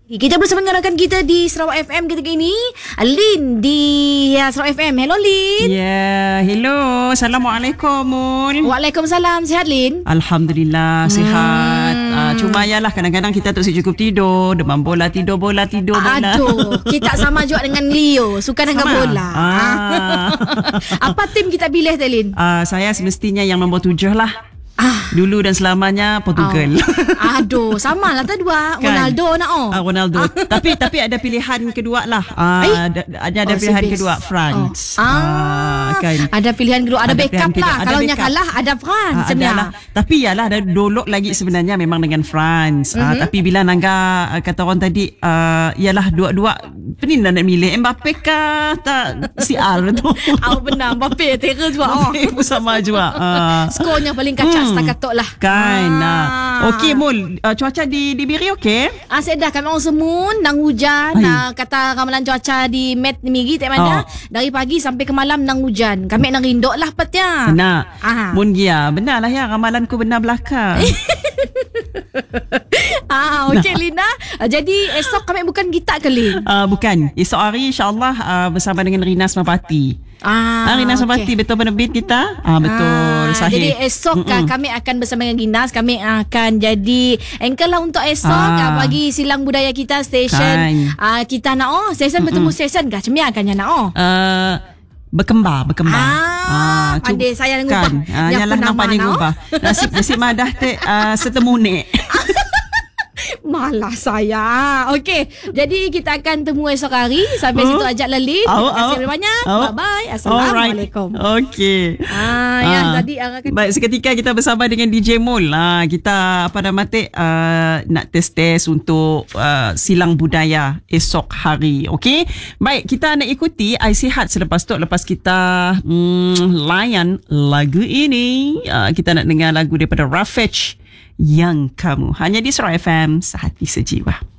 Kita bersama dengan rakan kita di Sarawak FM ketika ini, Lin di Sarawak FM. Hello Lin. Hello. Assalamualaikum Mun. Waalaikumsalam. Sihat Lin? Alhamdulillah sihat. Cuma yalah kadang-kadang kita tak cukup tidur, demam bola tidur bola. Aduh, kita sama juga dengan Leo, suka dengan bola. Apa tim kita pilih tu Lin? Saya semestinya yang nombor 7 lah. Dulu dan selamanya Portugal. Aduh, sama lah tu dua. Kan? Ronaldo nak Ronaldo. tapi ada pilihan kedua lah. Ada pilihan kedua France. Kan? Ada pilihan kedua, ada backup lah. Kalau nya kalah ada France sebenarnya. Tapi yalah ada dolok lagi sebenarnya memang dengan France. Tapi bila Nangga kata orang tadi yalah dua-dua pening nak milih Mbappe kah tak CR tu. Benar Mbappe terus juga. Mbappe sama juga. Skornya paling kacak setakat tok lah. Kan. Okey Mul, cuaca di Biri okey? Saya dah kami orang semun nang hujan. Kata ramalan cuaca di Met Migi tak mana dari pagi sampai ke malam nang hujan. Kami nang rindok lah petnya. Benar. Mun gia, benar lah ya ramalanku benar belaka. Okey Lina. Jadi esok kami bukan gitak ke Lin? Bukan. Esok hari insya-Allah bersama dengan Rinas Mapati. Rinas Mapati betul penerbit kita? Betul. Sahih. Jadi esok kami akan bersama dengan Rinas. Kami akan jadi anchor lah untuk esok bagi silang budaya kita stesen. Kita nak stesen bertemu stesen kah? Cemia kan nak berkembar. Pandai saya ngubah. Yalah nampak dia ngubah. Nasib madah setemunik. Malah saya. Okey, jadi kita akan temu esok hari. Sampai situ ajak Lelin. Terima kasih banyak. Bye-bye. Assalamualaikum. Okey. Tadi baik, seketika kita bersama dengan DJ Mul. Kita nak test untuk silang budaya esok hari. Okey. Baik, kita nak ikuti Sihat selepas tu. Lepas kita layan lagu ini, kita nak dengar lagu daripada Rafej, Yang Kamu, hanya di Sarawak FM, sehati sejiwa.